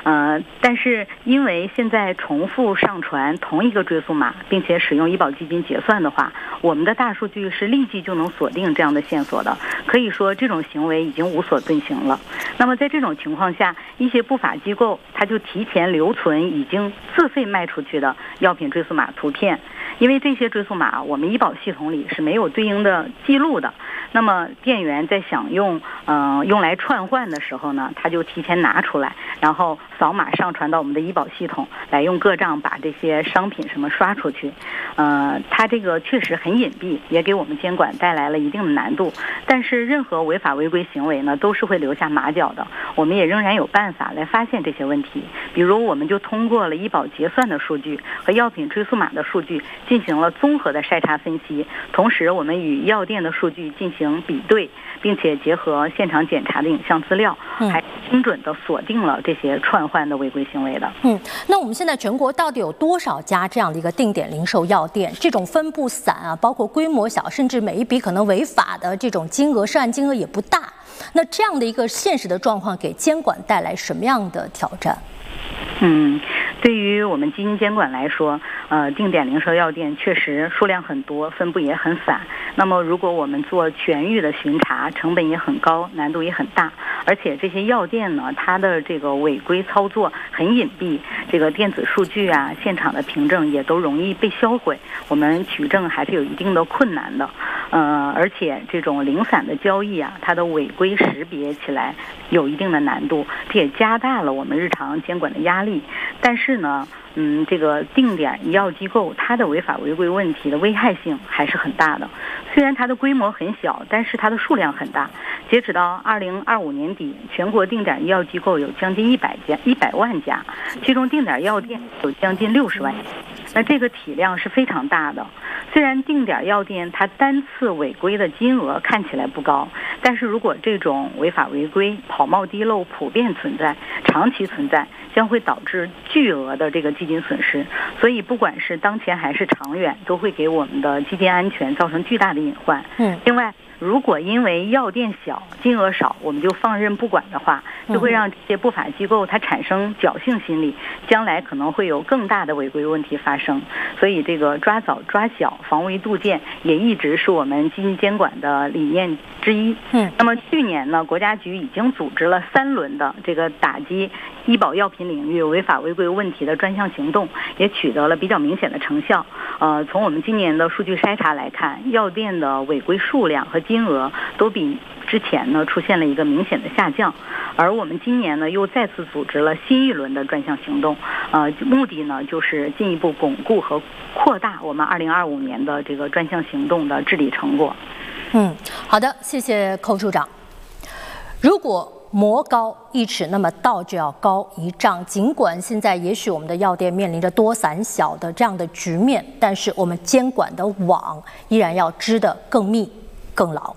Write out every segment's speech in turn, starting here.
但是因为现在重复上传同一个追溯码，并且使用医保基金结算的话，我们的大数据是立即就能锁定这样的线索的，可以说这种行为已经无所遁形了。那么在这种情况下，一些不法机构它就提前留存已经自费卖出去的药品追溯码图片，因为这些追溯码我们医保系统里是没有对应的记录的。那么店员在想用来串换的时候呢，他就提前拿出来，然后扫码上传到我们的医保系统，来用个账把这些商品什么刷出去。它这个确实很隐蔽，也给我们监管带来了一定的难度。但是任何违法违规行为呢，都是会留下马脚的。我们也仍然有办法来发现这些问题。比如，我们就通过了医保结算的数据和药品追溯码的数据进行了综合的筛查分析，同时我们与药店的数据进行比对，并且结合现场检查的影像资料，还精准的锁定了这些串换的违规行为的。 那我们现在全国到底有多少家这样的一个定点零售药店？这种分布散啊，包括规模小，甚至每一笔可能违法的这种金额，涉案金额也不大。那这样的一个现实的状况，给监管带来什么样的挑战？ 对于我们基金监管来说，定点零售药店确实数量很多，分布也很散。那么如果我们做全域的巡查，成本也很高，难度也很大。而且这些药店呢，它的这个违规操作很隐蔽，这个电子数据啊、现场的凭证也都容易被销毁，我们取证还是有一定的困难的。而且这种零散的交易啊，它的违规识别起来有一定的难度，这也加大了我们日常监管的压力。但是呢，这个定点医药机构它的违法违规问题的危害性还是很大的。虽然它的规模很小，但是它的数量很大。截止到2025年底，全国定点医药机构有将近100万家，其中定点药店有将近60万家。那这个体量是非常大的。虽然定点药店它单次违规的金额看起来不高，但是如果这种违法违规、跑冒滴漏普遍存在、长期存在，将会导致巨额的这个基金损失。所以不管是当前还是长远，都会给我们的基金安全造成巨大的隐患。另外，如果因为药店小、金额少，我们就放任不管的话，就会让这些不法机构它产生侥幸心理，将来可能会有更大的违规问题发生。所以这个抓早抓小、防微杜渐也一直是我们基金监管的理念之一。那么去年呢，国家局已经组织了3轮的这个打击医保药品领域违法违规问题的专项行动，也取得了比较明显的成效。从我们今年的数据筛查来看，药店的违规数量和金额都比之前呢出现了一个明显的下降。而我们今年呢又再次组织了新一轮的专项行动，目的呢就是进一步巩固和扩大我们2025年的这个专项行动的治理成果。 好的，谢谢寇处长。如果魔高一尺，那么道就要高一丈。尽管现在也许我们的药店面临着多散小的这样的局面，但是我们监管的网依然要织得更密、更牢。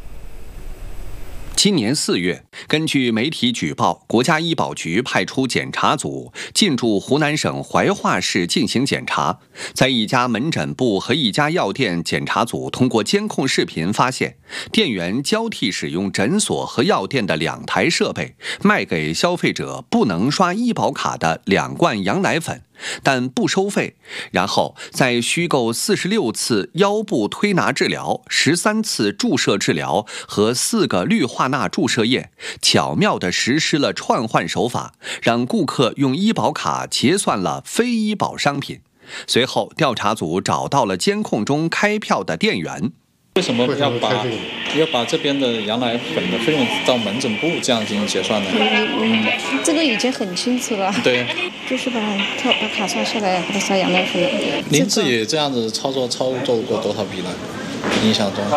今年4月，根据媒体举报，国家医保局派出检查组进驻湖南省怀化市进行检查。在一家门诊部和一家药店，检查组通过监控视频发现，店员交替使用诊所和药店的2台设备，卖给消费者不能刷医保卡的2罐羊奶粉，但不收费，然后在虚构46次腰部推拿治疗、13次注射治疗和4个氯化钠注射液，巧妙地实施了串换手法，让顾客用医保卡结算了非医保商品。随后，调查组找到了监控中开票的店员。 为什么要把这边的羊奶粉的费用到门诊部这样进行结算呢？ 这个已经很清楚了。 对， 就是把卡刷下来，把它刷羊奶粉了。 您自己这样子操作过多少笔呢？印象中？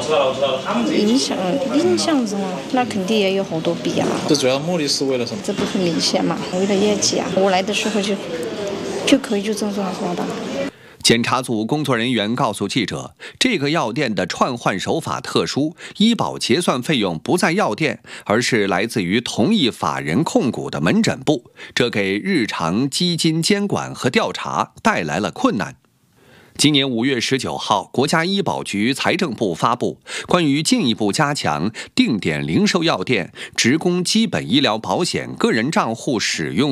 印象中啊，那肯定也有好多笔啊。 这主要目的是为了什么？ 这不很明显嘛，为了业绩啊。我来的时候就可以就这么刷的。 检查组工作人员告诉记者，这个药店的串换手法特殊，医保结算费用不在药店，而是来自于同一法人控股的门诊部，这给日常基金监管和调查带来了困难。今年5月19号，国家医保局财政部发布关于进一步加强定点零售药店职工基本医疗保险个人账户使用